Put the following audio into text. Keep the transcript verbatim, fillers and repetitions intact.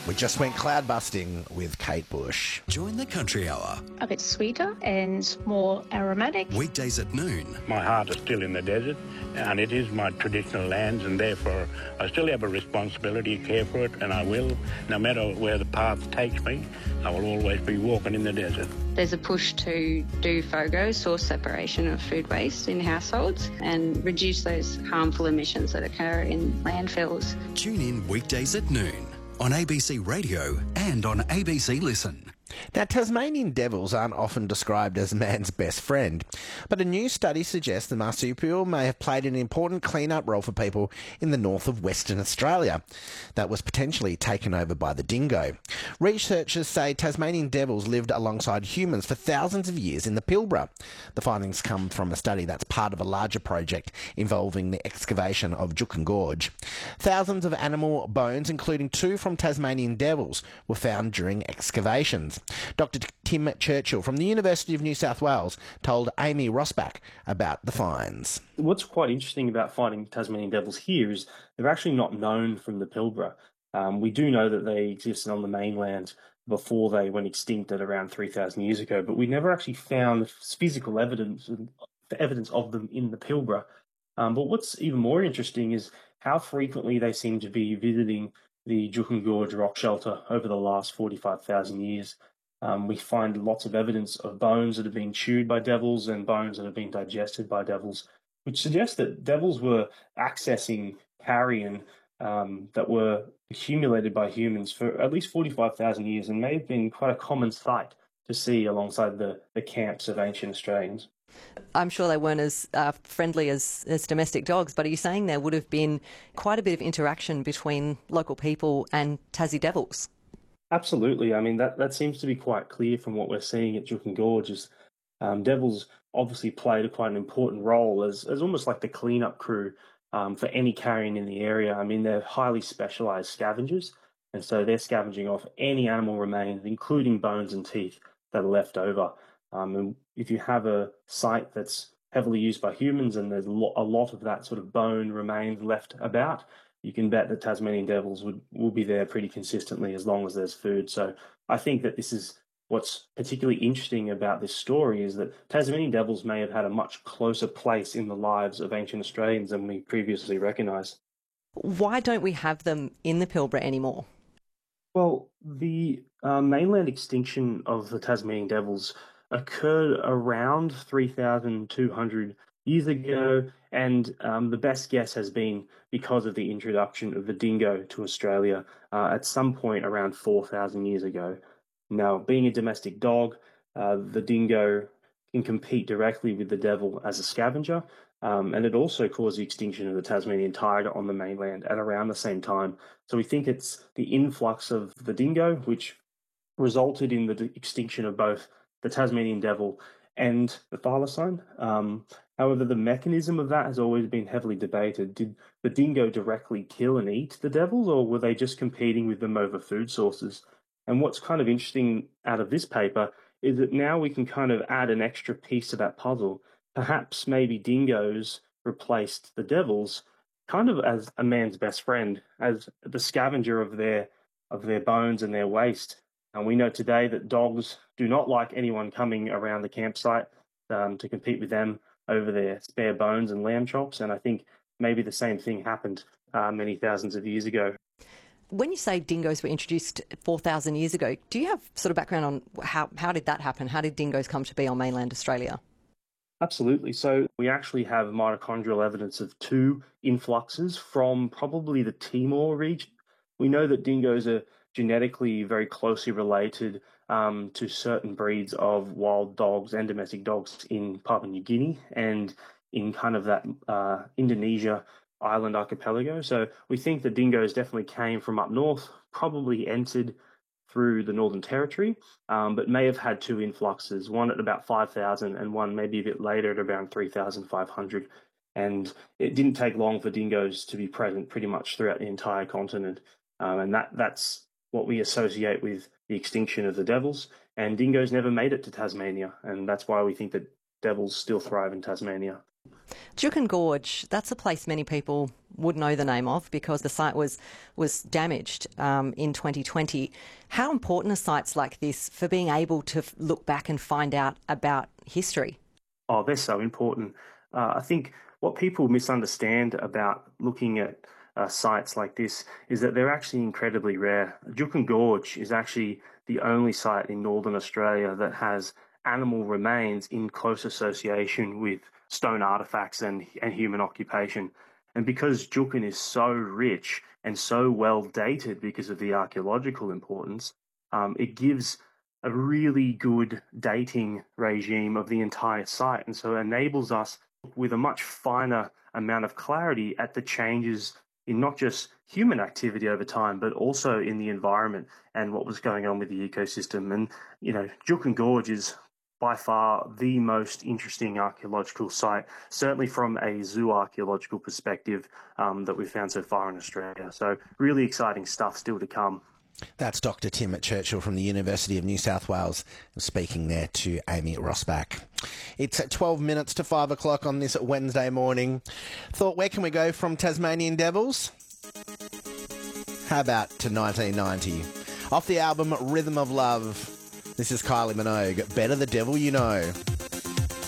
We just went cloud busting with Kate Bush. Join the Country Hour. A bit sweeter and more aromatic. Weekdays at noon. My heart is still in the desert, and it is my traditional lands, and therefore I still have a responsibility to care for it, and I will. No matter where the path takes me, I will always be walking in the desert. There's a push to do FOGO, source separation of food waste in households, and reduce those harmful emissions that occur in landfills. Tune in weekdays at noon on A B C Radio and on A B C Listen. Now, Tasmanian devils aren't often described as man's best friend, but a new study suggests the marsupial may have played an important clean-up role for people in the north of Western Australia that was potentially taken over by the dingo. Researchers say Tasmanian devils lived alongside humans for thousands of years in the Pilbara. The findings come from a study that's part of a larger project involving the excavation of Juukan Gorge. Thousands of animal bones, including two from Tasmanian devils, were found during excavations. Doctor Tim Churchill from the University of New South Wales told Amy Rosbach about the finds. What's quite interesting about finding Tasmanian devils here is they're actually not known from the Pilbara. Um, we do know that they existed on the mainland before they went extinct at around three thousand years ago, but we never actually found physical evidence, evidence of them in the Pilbara. Um, but what's even more interesting is how frequently they seem to be visiting the Juukan Gorge rock shelter over the last forty-five thousand years. Um, we find lots of evidence of bones that have been chewed by devils and bones that have been digested by devils, which suggests that devils were accessing carrion um, that were accumulated by humans for at least forty-five thousand years and may have been quite a common sight to see alongside the, the camps of ancient Australians. I'm sure they weren't as uh, friendly as, as domestic dogs, but are you saying there would have been quite a bit of interaction between local people and Tassie devils? Absolutely. I mean, that, that seems to be quite clear from what we're seeing at Juukan Gorge. Is, um, devils obviously played a quite an important role as, as almost like the cleanup crew um, for any carrion in the area. I mean, they're highly specialised scavengers, and so they're scavenging off any animal remains, including bones and teeth that are left over. Um, and if you have a site that's heavily used by humans and there's a lot of that sort of bone remains left about, you can bet that Tasmanian devils would will be there pretty consistently as long as there's food. So I think that this is what's particularly interesting about this story, is that Tasmanian devils may have had a much closer place in the lives of ancient Australians than we previously recognised. Why don't we have them in the Pilbara anymore? Well, the uh, mainland extinction of the Tasmanian devils occurred around three thousand two hundred years ago, and um, the best guess has been because of the introduction of the dingo to Australia uh, at some point around four thousand years ago. Now, being a domestic dog, uh, the dingo can compete directly with the devil as a scavenger, um, and it also caused the extinction of the Tasmanian tiger on the mainland at around the same time. So we think it's the influx of the dingo which resulted in the extinction of both the Tasmanian devil and the thylacine. Um, however, the mechanism of that has always been heavily debated. Did the dingo directly kill and eat the devils, or were they just competing with them over food sources? And what's kind of interesting out of this paper is that now we can kind of add an extra piece to that puzzle. Perhaps maybe dingoes replaced the devils kind of as a man's best friend, as the scavenger of their of their bones and their waste. And we know today that dogs do not like anyone coming around the campsite um, to compete with them over their spare bones and lamb chops. And I think maybe the same thing happened uh, many thousands of years ago. When you say dingoes were introduced four thousand years ago, do you have sort of background on how, how did that happen? How did dingoes come to be on mainland Australia? Absolutely. So we actually have mitochondrial evidence of two influxes from probably the Timor region. We know that dingoes are genetically very closely related um, to certain breeds of wild dogs and domestic dogs in Papua New Guinea and in kind of that uh, Indonesia island archipelago. So we think the dingoes definitely came from up north, probably entered through the Northern Territory, um, but may have had two influxes, one at about five thousand and one maybe a bit later at around three thousand five hundred. And it didn't take long for dingoes to be present pretty much throughout the entire continent. Um, and that that's what we associate with the extinction of the devils. And dingoes never made it to Tasmania, and that's why we think that devils still thrive in Tasmania. Juukan Gorge, that's a place many people would know the name of because the site was was damaged um, in twenty twenty. How important are sites like this for being able to f- look back and find out about history? Oh, they're so important. Uh, I think what people misunderstand about looking at uh, sites like this is that they're actually incredibly rare. Juukan Gorge is actually the only site in Northern Australia that has animal remains in close association with stone artefacts and, and human occupation. And because Juukan is so rich and so well dated because of the archaeological importance, um, it gives a really good dating regime of the entire site. And so it enables us with a much finer amount of clarity at the changes in not just human activity over time, but also in the environment and what was going on with the ecosystem. And, you know, Juukan Gorge is by far the most interesting archaeological site, certainly from a zooarchaeological perspective um, that we've found so far in Australia. So really exciting stuff still to come. That's Doctor Tim Churchill from the University of New South Wales speaking there to Amy Rosbach. It's at twelve minutes to five o'clock on this Wednesday morning. Thought, where can we go from Tasmanian Devils? How about to nineteen ninety? Off the album Rhythm of Love, this is Kylie Minogue, Better the Devil You Know.